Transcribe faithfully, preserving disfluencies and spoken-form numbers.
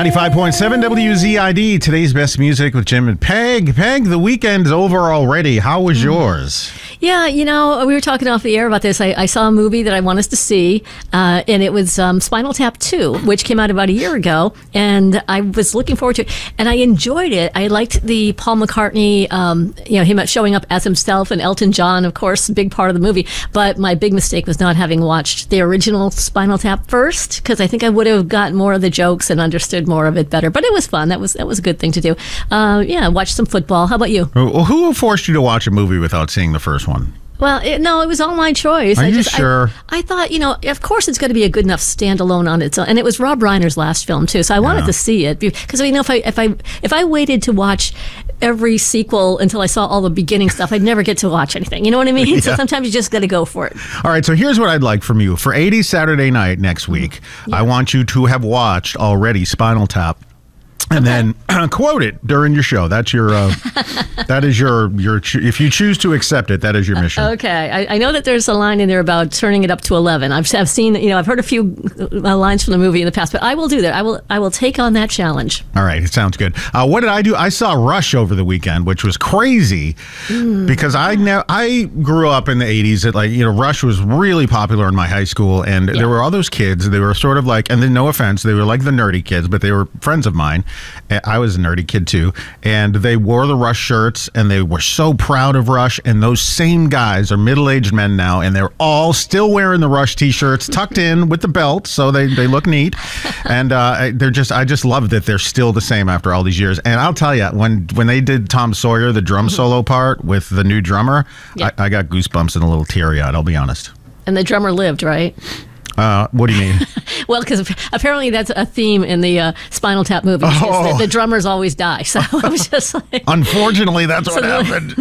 ninety-five point seven W Z I D, today's best music with Jim and Peg. Peg, the weekend's over already. How was yours? Yeah, you know, we were talking off the air about this. I, I saw a movie that I wanted to see, uh, and it was um, Spinal Tap two, which came out about a year ago, and I was looking forward to it, and I enjoyed it. I liked the Paul McCartney, um, you know, him showing up as himself, and Elton John, of course, a big part of the movie, but my big mistake was not having watched the original Spinal Tap first, because I think I would have gotten more of the jokes and understood more of it better, but it was fun. That was that was a good thing to do. Uh, yeah, watch some football. How about you? Well, who forced you to watch a movie without seeing the first one? Well, it, no, it was all my choice. Are I you just, sure? I, I thought, you know, of course it's going to be a good enough standalone on its own, and it was Rob Reiner's last film too, so I wanted Yeah. to see it because you know if I if I if I waited to watch every sequel until I saw all the beginning stuff, I'd never get to watch anything. You know what I mean? Yeah. So sometimes you just got to go for it. All right, so here's what I'd like from you. For eighties Saturday night next week, Yeah. I want you to have watched already Spinal Tap. And then quote it during your show. That's your, uh, that is your, your, cho- if you choose to accept it, that is your mission. Okay, I, I know that there's a line in there about turning it up to eleven. I've, I've seen, you know, I've heard a few uh, lines from the movie in the past, but I will do that. I will, I will take on that challenge. All right, it sounds good. Uh, what did I do? I saw Rush over the weekend, which was crazy because I ne- I grew up in the eighties. At like you know, Rush was really popular in my high school, and Yeah. there were all those kids. They were sort of like, and then no offense, they were like the nerdy kids, but they were friends of mine. And I was a nerdy kid too, and they wore the Rush shirts, and they were so proud of Rush. And those same guys are middle-aged men now, and they're all still wearing the Rush T-shirts, tucked in with the belt, so they, they look neat. And uh, they're just, I just love that they're still the same after all these years. And I'll tell you, when when they did Tom Sawyer, the drum solo part with the new drummer, Yeah. I, I got goosebumps and a little teary-eyed. I'll be honest. And the drummer lived, right? Uh, what do you mean? Well, because apparently that's a theme in the uh, Spinal Tap movies. is Oh. that the drummers always die. So I was just like, Unfortunately, that's what So the- happened.